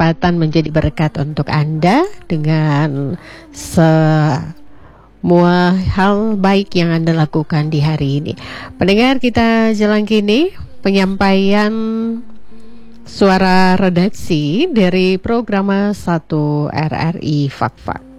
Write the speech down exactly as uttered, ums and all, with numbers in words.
kesehatan menjadi berkat untuk Anda dengan semua hal baik yang Anda lakukan di hari ini. Pendengar, kita jalan kini penyampaian suara redaksi dari program satu R R I Fakfak.